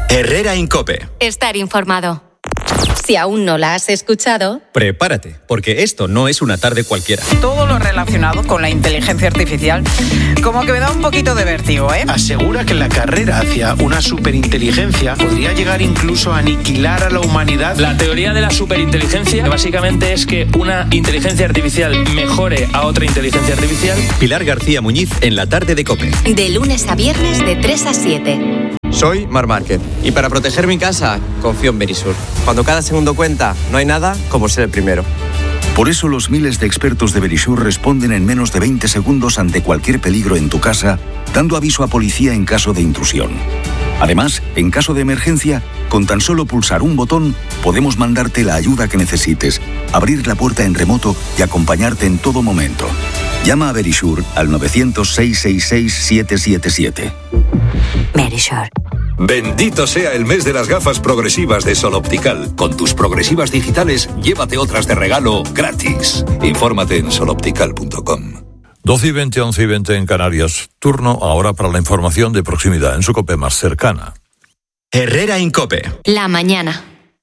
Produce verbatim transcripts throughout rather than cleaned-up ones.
Herrera Incope. Estar informado. Si aún no la has escuchado, prepárate, porque esto no es una tarde cualquiera. Todo lo relacionado con la inteligencia artificial como que me da un poquito de vértigo, ¿eh? Asegura que la carrera hacia una superinteligencia podría llegar incluso a aniquilar a la humanidad. La teoría de la superinteligencia básicamente es que una inteligencia artificial mejore a otra inteligencia artificial. Pilar García Muñiz en la tarde de COPE. De lunes a viernes de tres a siete. Soy Mar Márquez y para proteger mi casa confío en Verisur. Cuando cada segundo cuenta, no hay nada como ser el primero. Por eso los miles de expertos de Verisur responden en menos de veinte segundos ante cualquier peligro en tu casa, dando aviso a policía en caso de intrusión. Además, en caso de emergencia, con tan solo pulsar un botón, podemos mandarte la ayuda que necesites, abrir la puerta en remoto y acompañarte en todo momento. Llama a Verisur al nueve cero cero, seis seis seis, siete siete siete. Verisur. Bendito sea el mes de las gafas progresivas de Sol Optical. Con tus progresivas digitales, llévate otras de regalo gratis. Infórmate en sol optical punto com. doce y veinte, once y veinte en Canarias. Turno ahora para la información de proximidad en su COPE más cercana. Herrera Incope. La mañana.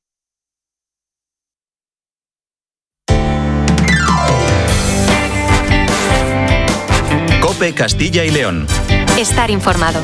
COPE Castilla y León. Estar informado.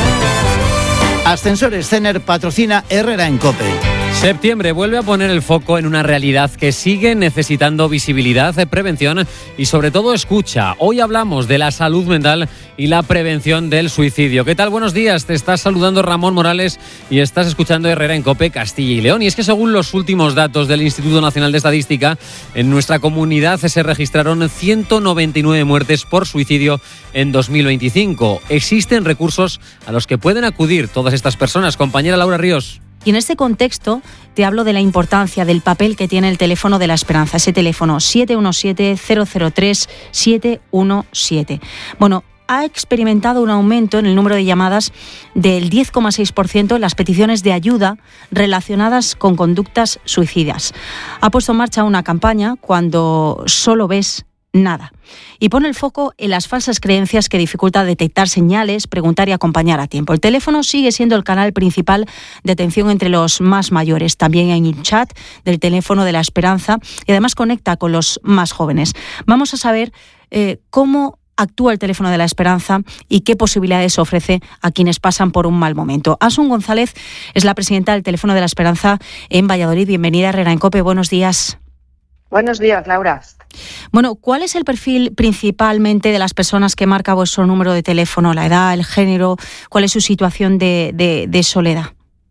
Ascensores Cener patrocina Herrera en COPE. Septiembre vuelve a poner el foco en una realidad que sigue necesitando visibilidad, prevención y sobre todo escucha. Hoy hablamos de la salud mental y la prevención del suicidio. ¿Qué tal? Buenos días, te está saludando Ramón Morales y estás escuchando Herrera en COPE Castilla y León. Y es que según los últimos datos del Instituto Nacional de Estadística, en nuestra comunidad se registraron ciento noventa y nueve muertes por suicidio en dos mil veinticinco. Existen recursos a los que pueden acudir todas estas personas. Compañera Laura Ríos. Y en este contexto te hablo de la importancia del papel que tiene el teléfono de la esperanza, ese teléfono siete uno siete, cero cero tres, siete uno siete. Bueno, ha experimentado un aumento en el número de llamadas del diez coma seis por ciento en las peticiones de ayuda relacionadas con conductas suicidas. Ha puesto en marcha una campaña cuando solo ves nada. Y pone el foco en las falsas creencias que dificulta detectar señales, preguntar y acompañar a tiempo. El teléfono sigue siendo el canal principal de atención entre los más mayores. También hay un chat del teléfono de la esperanza y además conecta con los más jóvenes. Vamos a saber eh, cómo actúa el teléfono de la esperanza y qué posibilidades ofrece a quienes pasan por un mal momento. Asun González es la presidenta del teléfono de la esperanza en Valladolid. Bienvenida a Herrera en COPE. Buenos días. Buenos días, Laura. Bueno, ¿cuál es el perfil principalmente de las personas que marca vuestro número de teléfono? ¿La edad, el género? ¿Cuál es su situación de, de, de soledad?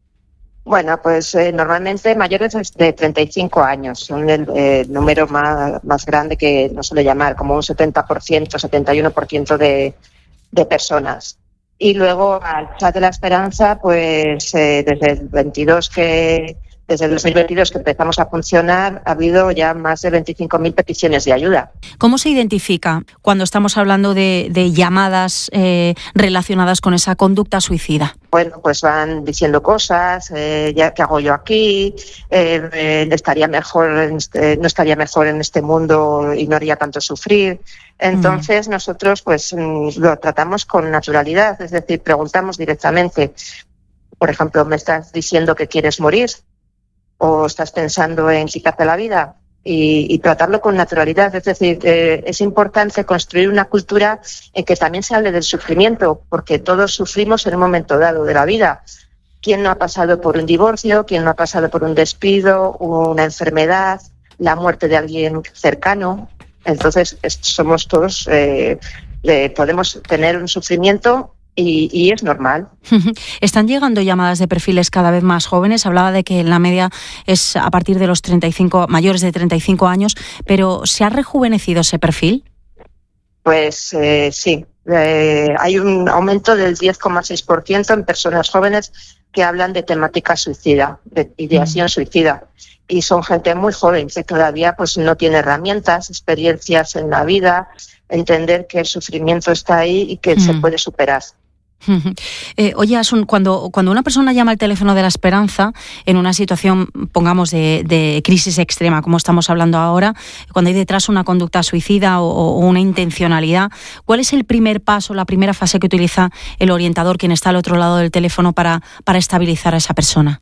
Bueno, pues eh, normalmente mayores de treinta y cinco años. Son el eh, número más, más grande que nos suele llamar, como un setenta por ciento, setenta y uno por ciento de, de personas. Y luego al chat de la esperanza, pues eh, desde el veintidós que... Desde el dos mil veintidós que empezamos a funcionar, ha habido ya más de veinticinco mil peticiones de ayuda. ¿Cómo se identifica cuando estamos hablando de, de llamadas eh, relacionadas con esa conducta suicida? Bueno, pues van diciendo cosas, eh, ya ¿qué hago yo aquí? Eh, eh, estaría mejor en este, no estaría mejor en este mundo y no haría tanto sufrir. Entonces mm. nosotros pues lo tratamos con naturalidad, es decir, preguntamos directamente. Por ejemplo, ¿me estás diciendo que quieres morir? ¿O estás pensando en quitarte la vida? Y, y tratarlo con naturalidad. Es decir, eh, es importante construir una cultura en que también se hable del sufrimiento, porque todos sufrimos en un momento dado de la vida. ¿Quién no ha pasado por un divorcio? ¿Quién no ha pasado por un despido, una enfermedad, la muerte de alguien cercano? Entonces, es, somos todos, eh, eh, podemos tener un sufrimiento Y, y es normal. Están llegando llamadas de perfiles cada vez más jóvenes. Hablaba de que la media es a partir de los treinta y cinco, mayores de treinta y cinco años, pero ¿se ha rejuvenecido ese perfil? Pues eh, sí. Eh, hay un aumento del diez coma seis por ciento en personas jóvenes que hablan de temática suicida, de ideación mm. suicida. Y son gente muy joven que todavía pues no tiene herramientas, experiencias en la vida, entender que el sufrimiento está ahí y que mm. se puede superar. Eh, oye, Asun, cuando, cuando una persona llama al teléfono de la esperanza en una situación, pongamos, de, de crisis extrema, como estamos hablando ahora, cuando hay detrás una conducta suicida o, o una intencionalidad, ¿cuál es el primer paso, la primera fase que utiliza el orientador, quien está al otro lado del teléfono, para, para estabilizar a esa persona?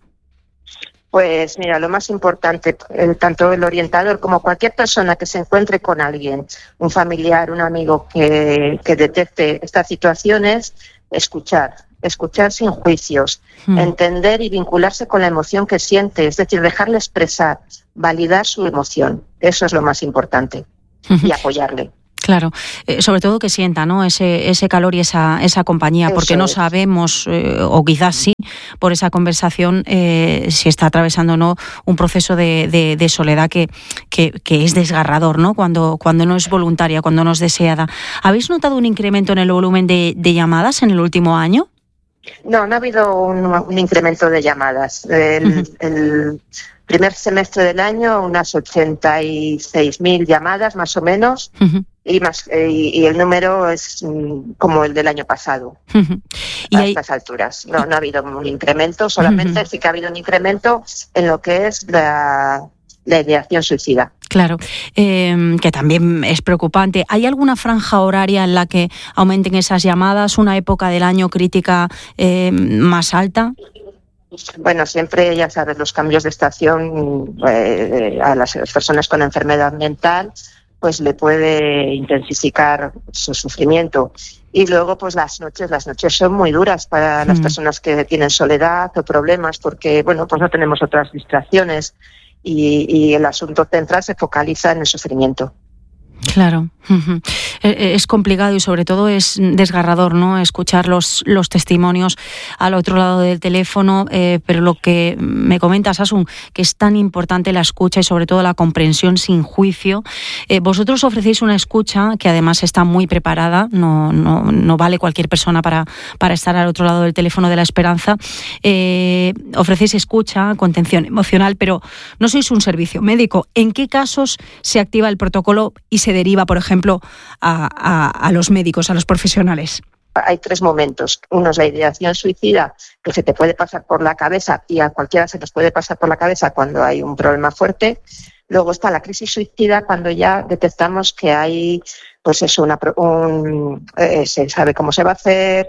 Pues mira, lo más importante, el, tanto el orientador como cualquier persona que se encuentre con alguien, un familiar, un amigo que, que detecte estas situaciones, escuchar, escuchar sin juicios, mm. entender y vincularse con la emoción que siente, es decir, dejarle expresar, validar su emoción. Eso es lo más importante. Y apoyarle. Claro, eh, sobre todo que sienta, ¿no?, ese ese calor y esa esa compañía, porque Eso no es. sabemos, eh, o quizás sí, por esa conversación, eh, si está atravesando o no un proceso de, de, de soledad que, que, que es desgarrador, ¿no?, cuando, cuando no es voluntaria, cuando no es deseada. ¿Habéis notado un incremento en el volumen de, de llamadas en el último año? No, no ha habido un, un incremento de llamadas. El, uh-huh. el primer semestre del año, unas ochenta y seis mil llamadas, más o menos. Uh-huh. Y, más, eh, y el número es mm, como el del año pasado, uh-huh. ¿Y a hay... estas alturas. No, no ha habido un incremento, solamente uh-huh. sí que ha habido un incremento en lo que es la, la ideación suicida. Claro, eh, que también es preocupante. ¿Hay alguna franja horaria en la que aumenten esas llamadas, una época del año crítica eh, más alta? Bueno, siempre, ya sabes, los cambios de estación eh, a las personas con enfermedad mental pues le puede intensificar su sufrimiento. Y luego, pues las noches, las noches son muy duras para mm. las personas que tienen soledad o problemas, porque, bueno, pues no tenemos otras distracciones y, y el asunto central se focaliza en el sufrimiento. Claro, uh-huh. Es complicado y sobre todo es desgarrador, ¿no?, escuchar los, los testimonios al otro lado del teléfono, eh, pero lo que me comentas, Asun, que es tan importante la escucha y sobre todo la comprensión sin juicio. Eh, vosotros ofrecéis una escucha que además está muy preparada, no, no, no vale cualquier persona para, para estar al otro lado del teléfono de la esperanza. Eh, ofrecéis escucha, contención emocional, pero no sois un servicio médico. ¿En qué casos se activa el protocolo y se deriva, por ejemplo, a, a, a los médicos, a los profesionales? Hay tres momentos. Uno es la ideación suicida, que se te puede pasar por la cabeza, y a cualquiera se nos puede pasar por la cabeza cuando hay un problema fuerte. Luego está la crisis suicida, cuando ya detectamos que hay, pues eso, una, un, eh, se sabe cómo se va a hacer,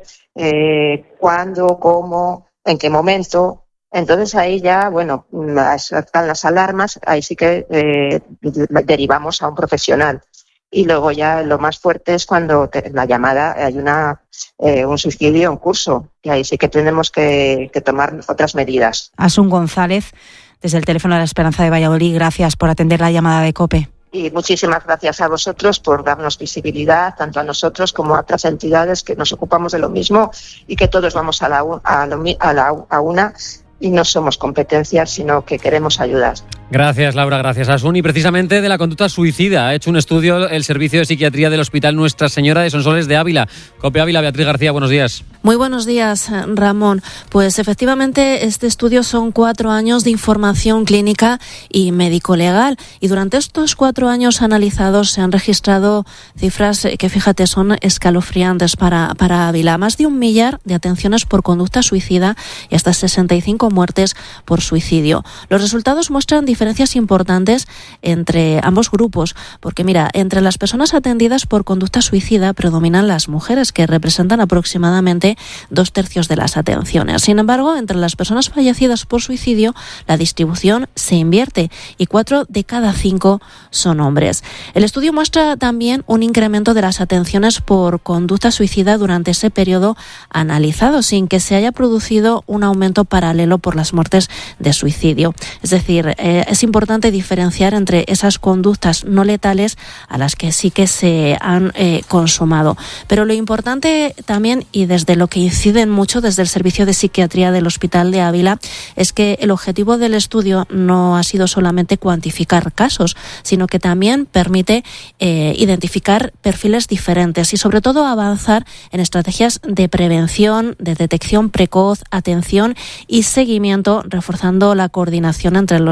eh, cuándo, cómo, en qué momento. Entonces ahí ya, bueno, están las alarmas, ahí sí que eh, derivamos a un profesional. Y luego ya lo más fuerte es cuando te, la llamada, hay una eh, un suicidio en curso, y ahí sí que tenemos que, que tomar otras medidas. Asun González, desde el teléfono de la Esperanza de Valladolid, gracias por atender la llamada de COPE. Y muchísimas gracias a vosotros por darnos visibilidad, tanto a nosotros como a otras entidades que nos ocupamos de lo mismo y que todos vamos a la, a lo, a la a una. Y no somos competencias, sino que queremos ayudar. Gracias, Laura, gracias, Asun. Y precisamente de la conducta suicida ha hecho un estudio el Servicio de Psiquiatría del Hospital Nuestra Señora de Sonsoles de Ávila. COPE Ávila, Beatriz García, buenos días. Muy buenos días, Ramón. Pues efectivamente este estudio son cuatro años de información clínica y médico-legal. Y durante estos cuatro años analizados se han registrado cifras que, fíjate, son escalofriantes para, para Ávila. Más de un millar de atenciones por conducta suicida y hasta sesenta y cinco muertes por suicidio. Los resultados muestran diferencias importantes entre ambos grupos, porque mira, entre las personas atendidas por conducta suicida predominan las mujeres, que representan aproximadamente dos tercios de las atenciones. Sin embargo, entre las personas fallecidas por suicidio, la distribución se invierte y cuatro de cada cinco son hombres. El estudio muestra también un incremento de las atenciones por conducta suicida durante ese periodo analizado, sin que se haya producido un aumento paralelo por las muertes de suicidio. Es decir, eh, es importante diferenciar entre esas conductas no letales a las que sí que se han eh, consumado. Pero lo importante también, y desde lo que inciden mucho desde el Servicio de Psiquiatría del Hospital de Ávila, es que el objetivo del estudio no ha sido solamente cuantificar casos, sino que también permite eh, identificar perfiles diferentes y sobre todo avanzar en estrategias de prevención, de detección precoz, atención y seguimiento, reforzando la coordinación entre los distintos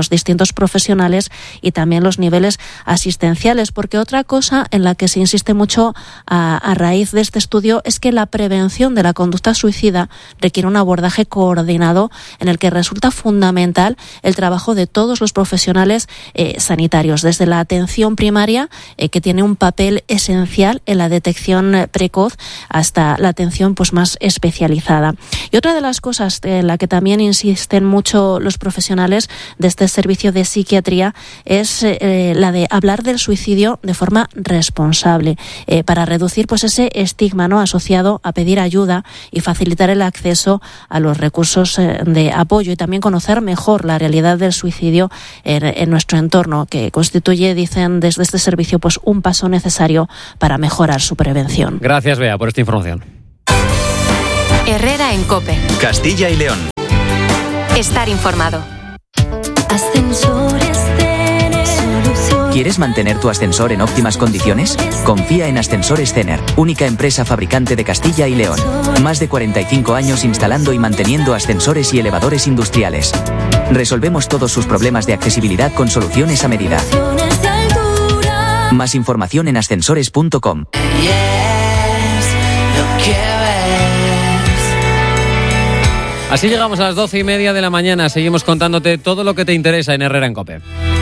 conocimientos profesionales y también los niveles asistenciales, porque otra cosa en la que se insiste mucho a, a raíz de este estudio es que la prevención de la conducta suicida requiere un abordaje coordinado en el que resulta fundamental el trabajo de todos los profesionales eh, sanitarios, desde la atención primaria, eh, que tiene un papel esencial en la detección eh, precoz, hasta la atención pues más especializada. Y otra de las cosas en la que también insisten mucho los profesionales de este servicio de psiquiatría es eh, la de hablar del suicidio de forma responsable, eh, para reducir pues ese estigma, ¿no?, asociado a pedir ayuda y facilitar el acceso a los recursos eh, de apoyo, y también conocer mejor la realidad del suicidio en, en nuestro entorno, que constituye, dicen desde este servicio, pues un paso necesario para mejorar su prevención. Gracias, Bea, por esta información. Herrera en COPE. Castilla y León. Estar informado. Ascensores Cener. ¿Quieres mantener tu ascensor en óptimas condiciones? Confía en Ascensores Cener, única empresa fabricante de Castilla y León. Más de cuarenta y cinco años instalando y manteniendo ascensores y elevadores industriales. Resolvemos todos sus problemas de accesibilidad con soluciones a medida. Más información en ascensores punto com. Así llegamos a las doce y media de la mañana. Seguimos contándote todo lo que te interesa en Herrera en COPE.